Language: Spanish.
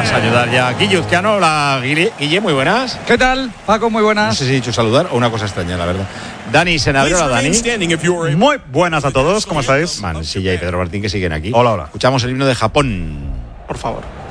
a ayudar ya. Guilluzcano, hola Guille, muy buenas. ¿Qué tal, Paco? Muy buenas. No sé si he dicho saludar o una cosa extraña, la verdad. Dani Senabro, hola Dani. Muy buenas a todos, ¿cómo estáis? Mansilla y Pedro Martín que siguen aquí. Hola. Escuchamos el himno de Japón. Por favor.